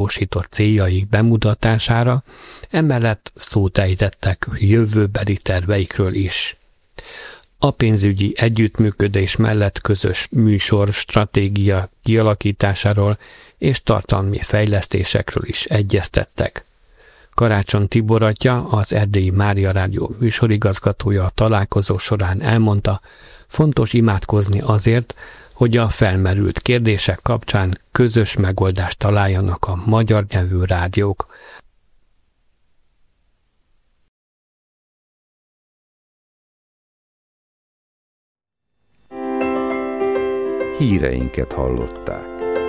megvalósított céljaik bemutatására, emellett szót ejtettek jövőbeli terveikről is. A pénzügyi együttműködés mellett közös műsor stratégia kialakításáról és tartalmi fejlesztésekről is egyeztettek. Karácsony Tibor atya, az Erdélyi Mária Rádió műsorigazgatója a találkozó során elmondta, fontos imádkozni azért, hogy a felmerült kérdések kapcsán közös megoldást találjanak a magyar nyelvű rádiók. Híreinket hallották.